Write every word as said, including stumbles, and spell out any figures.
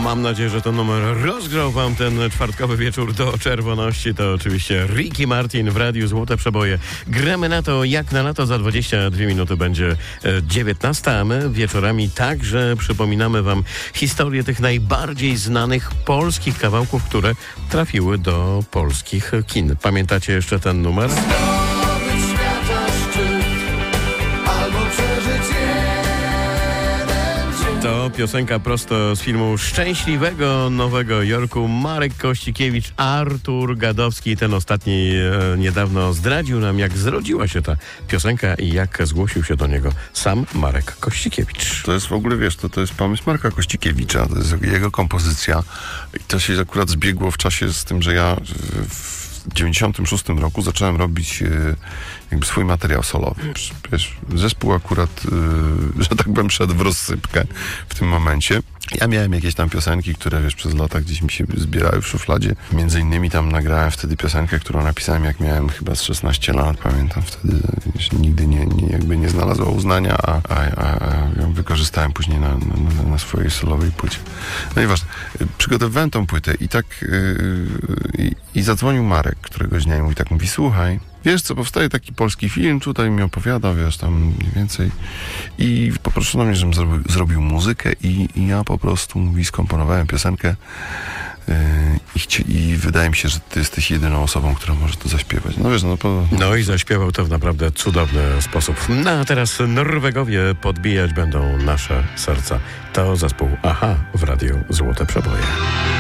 Mam nadzieję, że ten numer rozgrzał wam ten czwartkowy wieczór do czerwoności. To oczywiście Ricky Martin w Radiu Złote Przeboje. Gramy na to jak na lato. Za dwadzieścia dwie minuty będzie dziewiętnasta, a my wieczorami także przypominamy wam historię tych najbardziej znanych polskich kawałków, które trafiły do polskich kin. Pamiętacie jeszcze ten numer? To piosenka prosto z filmu Szczęśliwego Nowego Jorku. Marek Kościkiewicz, Artur Gadowski. Ten ostatni e, niedawno zdradził nam, jak zrodziła się ta piosenka i jak zgłosił się do niego sam Marek Kościkiewicz. To jest w ogóle, wiesz, to, to jest pomysł Marka Kościkiewicza, to jest jego kompozycja i to się akurat zbiegło w czasie z tym, że ja w dziewięćdziesiątym szóstym roku zacząłem robić e, jakby swój materiał solowy. Wiesz, zespół akurat, e, że tak powiem, szedł w rozsypkę w tym momencie. Ja miałem jakieś tam piosenki, które, wiesz, przez lata gdzieś mi się zbierały w szufladzie. Między innymi tam nagrałem wtedy piosenkę, którą napisałem, jak miałem chyba z szesnaście lat. Pamiętam, wtedy wiesz, nigdy nie, nie, jakby nie znalazła uznania, a, a, a ją wykorzystałem później na, na, na swojej solowej płycie. No i ważne, przygotowywałem tą płytę i tak yy, i zadzwonił Marek któregoś dnia i mówi tak, mówi, słuchaj, wiesz co, powstaje taki polski film, tutaj mi opowiada, wiesz, tam mniej więcej. I poproszono mnie, żebym zrobił, zrobił muzykę i, i ja po prostu, mówi, skomponowałem piosenkę yy, i, chci, i wydaje mi się, że ty jesteś jedyną osobą, która może to zaśpiewać. No wiesz, no po... No i zaśpiewał to w naprawdę cudowny sposób. No a teraz Norwegowie podbijać będą nasze serca. To zespół Aha w Radiu Złote Przeboje.